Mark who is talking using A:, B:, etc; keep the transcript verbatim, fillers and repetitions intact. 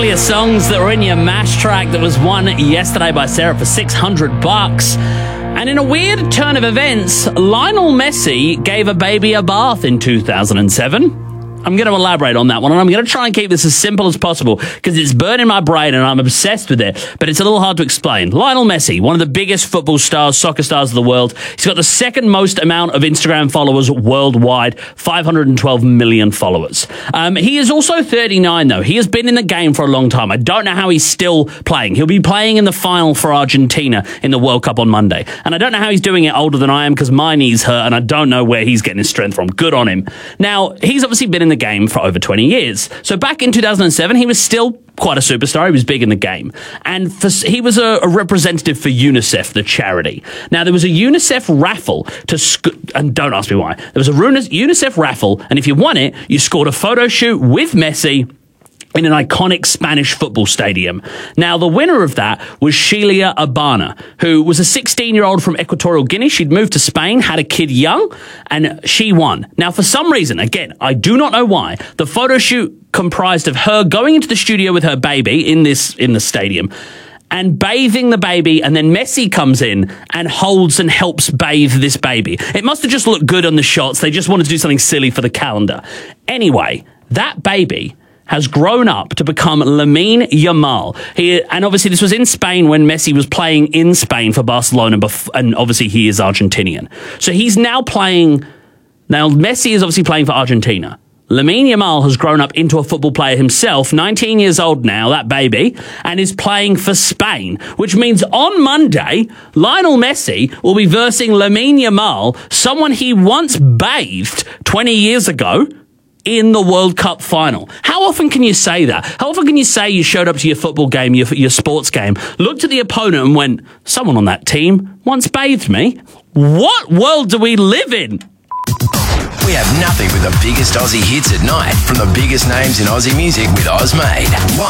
A: couple of your songs that were in your MASH track that was won yesterday by Sarah for six hundred bucks. And in a weird turn of events, Lionel Messi gave a baby a bath in two thousand seven. I'm going to elaborate on that one, and I'm going to try and keep this as simple as possible because it's burning my brain and I'm obsessed with it, but it's a little hard to explain. Lionel Messi, one of the biggest football stars, soccer stars of the world. He's got the second most amount of Instagram followers worldwide, five hundred twelve million followers. Um, he is also thirty-nine, though. He has been in the game for a long time. I don't know how he's still playing. He'll be playing in the final for Argentina in the World Cup on Monday, and I don't know how he's doing it older than I am because my knees hurt, and I don't know where he's getting his strength from. Good on him. Now, he's obviously been in the game for over twenty years. So back in two thousand seven, he was still quite a superstar. He was big in the game. And for, he was a, a representative for UNICEF, the charity. Now, there was a UNICEF raffle to... Sc- and don't ask me why. There was a UNICEF raffle, and if you won it, you scored a photo shoot with Messi in an iconic Spanish football stadium. Now, the winner of that was Sheila Abana, who was a sixteen-year-old from Equatorial Guinea. She'd moved to Spain, had a kid young, and she won. Now, for some reason, again, I do not know why, the photo shoot comprised of her going into the studio with her baby in this in the stadium and bathing the baby, and then Messi comes in and holds and helps bathe this baby. It must have just looked good on the shots. They just wanted to do something silly for the calendar. Anyway, that baby has grown up to become Lamine Yamal. He, and obviously this was in Spain when Messi was playing in Spain for Barcelona, and obviously he is Argentinian. So he's now playing... Now, Messi is obviously playing for Argentina. Lamine Yamal has grown up into a football player himself, nineteen years old now, that baby, and is playing for Spain, which means on Monday, Lionel Messi will be versing Lamine Yamal, someone he once bathed twenty years ago, in the World Cup final. How often can you say that? How often can you say you showed up to your football game, your, your sports game, looked at the opponent and went, someone on that team once bathed me? What world do we live in?
B: We have nothing but the biggest Aussie hits at night from the biggest names in Aussie music with Ozmade. One